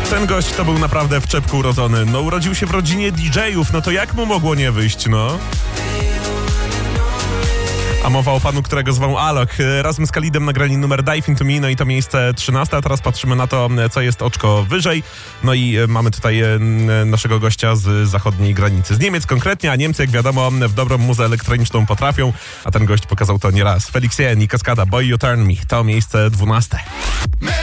Ten gość to był naprawdę w czepku urodzony. No urodził się w rodzinie DJ-ów, no to jak mu mogło nie wyjść, no? A mowa o panu, którego zwał Alok. Razem z Khalidem nagrali numer Dive Into Me, no i to miejsce 13, a teraz patrzymy na to, co jest oczko wyżej. No i mamy tutaj naszego gościa z zachodniej granicy. Z Niemiec konkretnie, a Niemcy, jak wiadomo, w dobrą muzę elektroniczną potrafią, a ten gość pokazał to nieraz. Felix Jen i Kaskada, Boy You Turn Me. To miejsce 12.